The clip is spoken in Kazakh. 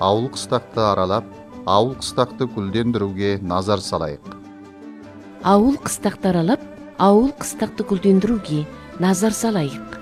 ауыл қыстақты аралап, ауыл қыстақты гүлдендіруге назар салайық. Ауыл қыстақты аралап, ауыл қыстақты гүлдендіруге назар салайық.